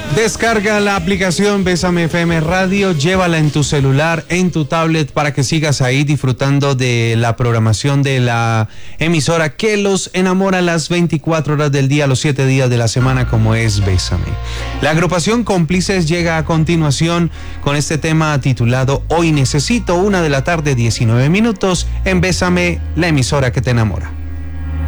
Descarga la aplicación Bésame FM Radio, llévala en tu celular, en tu tablet, para que sigas ahí disfrutando de la programación de la emisora que los enamora las 24 horas del día, los 7 días de la semana, como es Bésame. La agrupación Cómplices llega a continuación con este tema titulado Hoy Necesito, 1 de la tarde, 19 minutos, en Bésame, la emisora que te enamora.